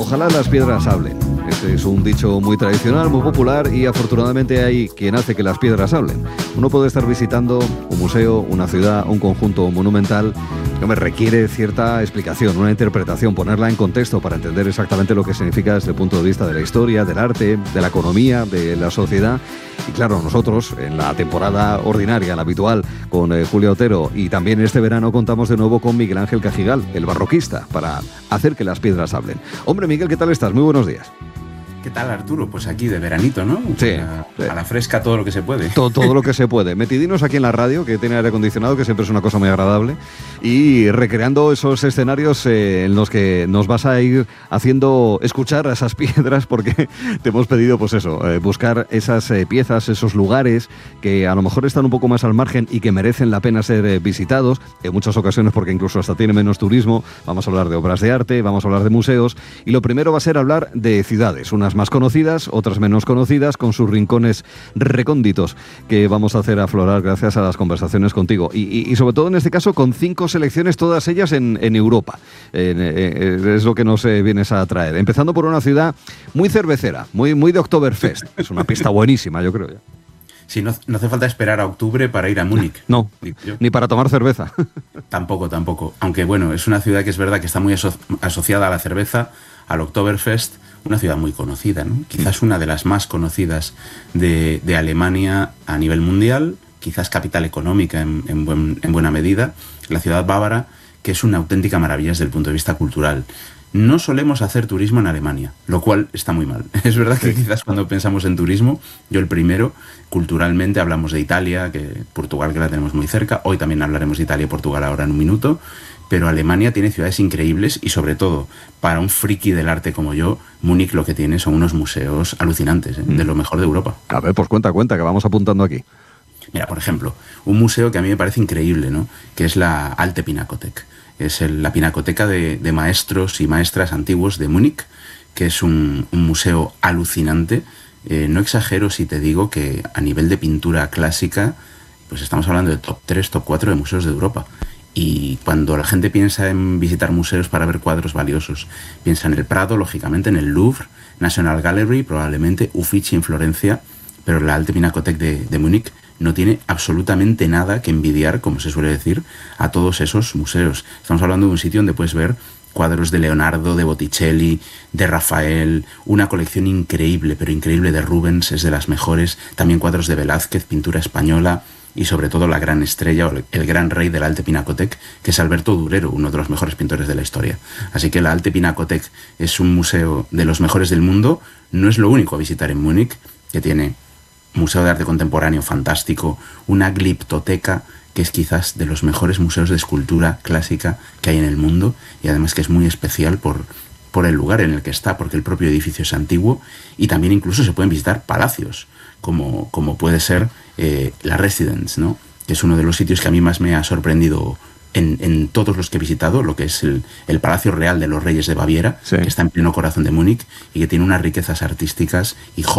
Ojalá las piedras hablen. Este es un dicho muy tradicional, muy popular, y afortunadamente hay quien hace que las piedras hablen. Uno puede estar visitando un museo, una ciudad, un conjunto monumental, que requiere cierta explicación, una interpretación, ponerla en contexto para entender exactamente lo que significa desde el punto de vista de la historia, del arte, de la economía, de la sociedad. Y claro, nosotros en la temporada ordinaria, la habitual, con Julio Otero, y también este verano contamos de nuevo con Miguel Ángel Cajigal, el barroquista, para hacer que las piedras hablen. Hombre, Miguel, ¿qué tal estás? Muy buenos días. ¿Qué tal, Arturo? Pues aquí de veranito, ¿no? Sí. A la fresca todo lo que se puede. Todo lo que se puede. Metidinos aquí en la radio, que tiene aire acondicionado, que siempre es una cosa muy agradable, y recreando esos escenarios en los que nos vas a ir haciendo escuchar a esas piedras, porque te hemos pedido, pues eso, buscar esas piezas, esos lugares que a lo mejor están un poco más al margen y que merecen la pena ser visitados, en muchas ocasiones porque incluso hasta tiene menos turismo. Vamos a hablar de obras de arte, vamos a hablar de museos, y lo primero va a ser hablar de ciudades, unas más conocidas, otras menos conocidas, con sus rincones recónditos que vamos a hacer aflorar gracias a las conversaciones contigo. Y sobre todo en este caso con 5 selecciones, todas ellas en Europa. Es lo que nos vienes a traer. Empezando por una ciudad muy cervecera, muy de Oktoberfest. Es una pista buenísima, yo creo. Sí, no hace falta esperar a octubre para ir a Múnich. No, ni para tomar cerveza. Tampoco. Aunque bueno, es una ciudad que es verdad que está muy asociada a la cerveza, al Oktoberfest. Una ciudad muy conocida, ¿no? Quizás una de las más conocidas de Alemania a nivel mundial, quizás capital económica en buena medida, la ciudad bávara, que es una auténtica maravilla desde el punto de vista cultural. No solemos hacer turismo en Alemania, lo cual está muy mal. Es verdad que quizás cuando pensamos en turismo, yo el primero, culturalmente hablamos de Italia, que Portugal, que la tenemos muy cerca. Hoy también hablaremos de Italia y Portugal ahora en un minuto. Pero Alemania tiene ciudades increíbles y sobre todo, para un friki del arte como yo, Múnich lo que tiene son unos museos alucinantes, de lo mejor de Europa. A ver, pues cuenta, que vamos apuntando aquí. Mira, por ejemplo, un museo que a mí me parece increíble, ¿no? Que es la Alte Pinakothek. Es la pinacoteca de maestros y maestras antiguos de Múnich, que es un museo alucinante. No exagero si te digo que a nivel de pintura clásica, pues estamos hablando de top 3, top 4 de museos de Europa. Y cuando la gente piensa en visitar museos para ver cuadros valiosos, piensa en el Prado, lógicamente, en el Louvre, National Gallery, probablemente, Uffizi en Florencia, pero la Alte Pinakothek de Múnich no tiene absolutamente nada que envidiar, como se suele decir, a todos esos museos. Estamos hablando de un sitio donde puedes ver cuadros de Leonardo, de Botticelli, de Rafael, una colección increíble, pero increíble, de Rubens, es de las mejores, también cuadros de Velázquez, pintura española, y sobre todo la gran estrella o el gran rey de la Alte Pinakothek, que es Alberto Durero, uno de los mejores pintores de la historia. Así que la Alte Pinakothek es un museo de los mejores del mundo. No es lo único a visitar en Múnich, que tiene Museo de Arte Contemporáneo fantástico, una gliptoteca, que es quizás de los mejores museos de escultura clásica que hay en el mundo, y además que es muy especial por el lugar en el que está, porque el propio edificio es antiguo, y también incluso se pueden visitar palacios, como puede ser la Residence, ¿no? Que es uno de los sitios que a mí más me ha sorprendido en todos los que he visitado, lo que es el Palacio Real de los Reyes de Baviera, sí, que está en pleno corazón de Múnich y que tiene unas riquezas artísticas y